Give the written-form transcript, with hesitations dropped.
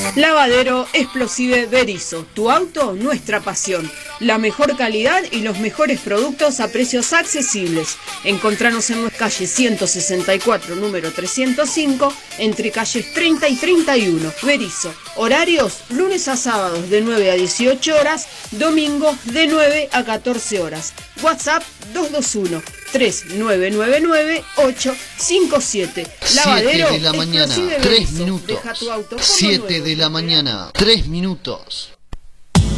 Lavadero Explosive Berizo, tu auto, nuestra pasión. La mejor calidad y los mejores productos a precios accesibles. Encontranos en nuestra calle 164, número 305, entre calles 30 y 31. Berizo. Horarios, lunes a sábados de 9 a 18 horas, domingos de 9 a 14 horas. WhatsApp 221 3999 857. Lavadero 7 de la mañana, 3 minutos. Deja tu auto como 7 nuevo. de la mañana, 3 minutos.